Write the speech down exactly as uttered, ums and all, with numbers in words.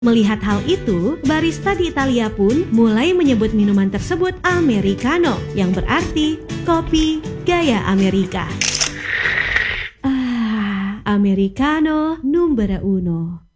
Melihat hal itu, barista di Italia pun mulai menyebut minuman tersebut Americano, yang berarti kopi gaya Amerika. Ah, Americano numero uno.